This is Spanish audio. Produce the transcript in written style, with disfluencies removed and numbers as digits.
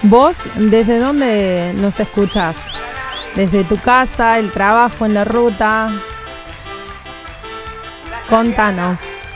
¿Vos desde dónde nos escuchás? ¿Desde tu casa, el trabajo, en la ruta? Contanos.